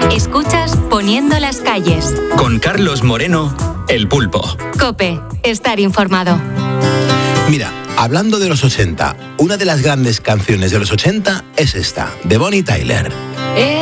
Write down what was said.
Escuchas Poniendo las calles. Con Carlos Moreno, El Pulpo. COPE. Estar informado. Mira, hablando de los 80, una de las grandes canciones de los 80 es esta, de Bonnie Tyler.